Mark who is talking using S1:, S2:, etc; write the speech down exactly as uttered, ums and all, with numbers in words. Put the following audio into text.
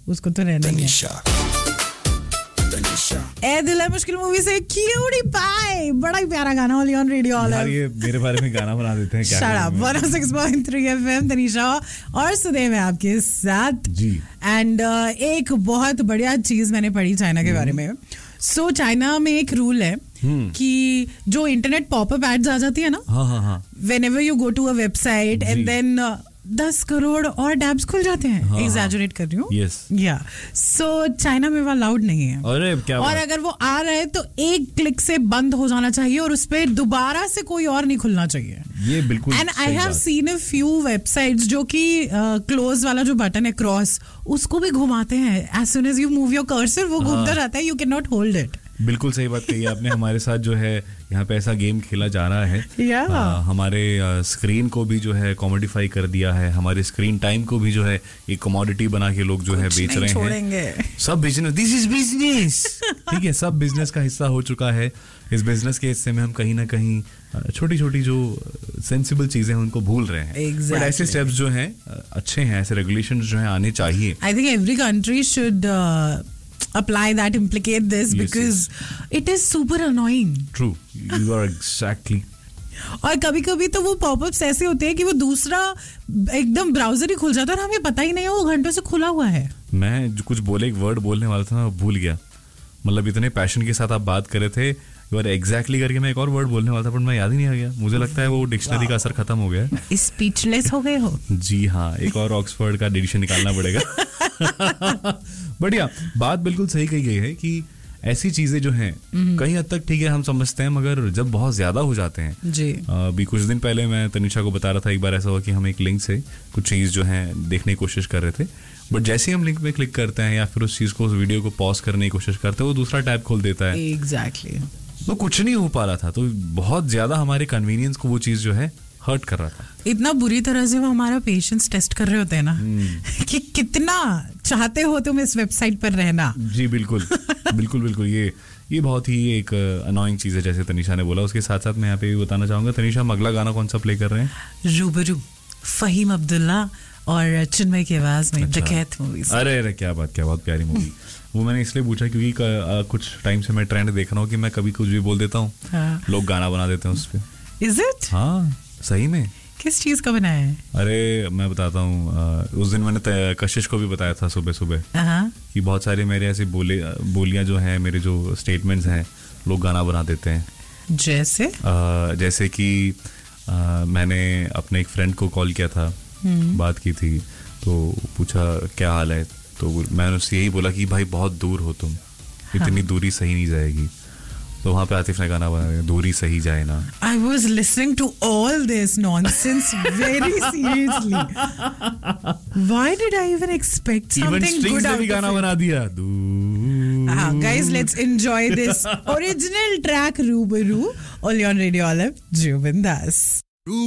S1: उसको तो रहना ही है. ए दिल है मुश्किल मूवी से क्यूटी पाई, बड़ा ही प्यारा गाना ओनली ऑन रेडियो ऑल.
S2: यार ये मेरे बारे में गाना बना देते हैं क्या?
S1: Shut up. वन ओ six point three FM, Tanisha और सुदेव है आपके साथ
S2: जी.
S1: एंड uh, एक बहुत बढ़िया चीज मैंने पढ़ी चाइना के बारे में. सो so, चाइना में एक रूल है कि जो इंटरनेट पॉपअप एड्स आ जाती है ना,
S2: हाँ हाँ हाँ,
S1: whenever you go to a website and then दस करोड़ और टैब्स खुल जाते हैं.
S2: हाँ,
S1: एग्जैजरेट कर रही हूँ.
S2: यस.
S1: या सो चाइना में वो अलाउड नहीं है.
S2: अरे क्या
S1: और अगर वो आ रहा है तो एक क्लिक से बंद हो जाना चाहिए और उस पर दोबारा से कोई और नहीं खुलना चाहिए.
S2: ये बिल्कुल.
S1: And I have seen a few websites जो कि क्लोज uh, वाला जो बटन है क्रॉस, उसको भी घुमाते हैं. As soon as you move your cursor वो घूमता रहता है. You can not hold it.
S2: बिल्कुल सही बात कही आपने. हमारे साथ जो है यहाँ पे ऐसा गेम खेला जा रहा है.
S1: yeah.
S2: आ, हमारे स्क्रीन को भी जो है कमोडिफाई कर दिया है. हमारे स्क्रीन टाइम को भी जो है एक कमोडिटी बना के लोग जो है बेच रहे हैं. सब बिजनेस, दिस इज बिजनेस. ठीक है, सब बिजनेस का हिस्सा हो चुका है. इस बिजनेस के हिस्से में हम कहीं ना कहीं छोटी छोटी जो सेंसिबल चीजें हैं उनको भूल रहे हैं.
S1: exactly.
S2: बट ऐसे स्टेप्स जो हैं अच्छे हैं, ऐसे रेगुलेशन जो हैं आने चाहिए.
S1: I think every country should apply that, implicate this,
S2: yes,
S1: because yes. it is super annoying.
S2: True, you are exactly.
S1: और कभी कभी तो वो पॉपअप्स ऐसे होते हैं कि वो दूसरा एकदम ब्राउजर ही खुल जाता है और हमें पता ही नहीं है वो घंटों से खुला हुआ है.
S2: मैं जो कुछ बोले, एक वर्ड बोलने वाला था, मैं भूल गया. मतलब इतने पैशन के साथ आप बात कर रहे थे, यू आर एग्जैक्टली करके मैं एक और वर्ड बोलने वाला था, पर मैं याद ही नहीं आ गया. मुझे लगता है वो डिक्शनरी का असर खत्म हो गया.
S1: स्पीचलेस हो गए हो.
S2: जी हाँ, एक और ऑक्सफोर्ड का एडिशन निकालना पड़ेगा. बढ़िया बात बिल्कुल सही कही गई है कि ऐसी चीजें जो हैं कहीं हद तक ठीक है हम समझते हैं, मगर जब बहुत ज्यादा हो जाते हैं जी. अभी कुछ दिन पहले मैं तनिषा को बता रहा था, एक बार ऐसा हुआ कि हम एक लिंक से कुछ चीज जो है देखने की कोशिश कर रहे थे, बट जैसे ही हम लिंक पे क्लिक करते हैं या फिर उस चीज को, उस वीडियो को पॉज करने की कोशिश करते हैं, वो दूसरा टैब खोल देता है.
S1: एग्जैक्टली.
S2: तो कुछ नहीं हो पा रहा था. तो बहुत ज्यादा हमारे कन्वीनियंस को वो चीज जो है हर्ट कर रहा था.
S1: इतना बुरी तरह से वो हमारा पेशेंस टेस्ट कर रहे होते हैं ना कि कितना चाहते हो तुम इस वेबसाइट पर रहना.
S2: जी बिल्कुल बिल्कुल बिल्कुल. ये ये बहुत ही एक अनोइंग चीज है, जैसे तनिषा ने बोला. उसके साथ साथ मैं यहाँ पे भी बताना चाहूंगा, तनिषा हम अगला गाना कौन सा प्ले कर रहे हैं?
S1: रूबरू, फहीम अब्दुल्ला और चिन्मय की आवाज में डकैत मूवी.
S2: अरे अरे क्या बात, क्या बहुत प्यारी मूवी. वो मैंने इसलिए पूछा क्योंकि कुछ टाइम से मैं ट्रेंड देख रहा हूँ कि मैं कभी कुछ भी बोल देता हूँ, लोग गाना बना देते हैं उस पर. Is it? हाँ सही में.
S1: किस चीज का बनाया है?
S2: अरे मैं बताता हूँ. उस दिन मैंने कशिश को भी बताया था सुबह सुबह कि बहुत सारे मेरे ऐसे बोले बोलियां जो हैं, मेरे जो स्टेटमेंट्स हैं, लोग गाना बना देते हैं. जैसे आ, जैसे कि आ, मैंने अपने एक फ्रेंड को कॉल किया था, बात की थी, तो पूछा क्या हाल है, तो मैंने उससे यही बोला कि भाई बहुत दूर हो तुम, इतनी हाँ. दूरी सही नहीं जाएगी. तो वहाँ पे आतिफ ने गाना बनाया, दूरी सही जाए ना. I was listening to all this nonsense very seriously. Why did I even expect something even good out of it? गाना बना दिया.
S1: हाँ, guys, let's enjoy this original track रूबरू only on Radio Olive, Juventus.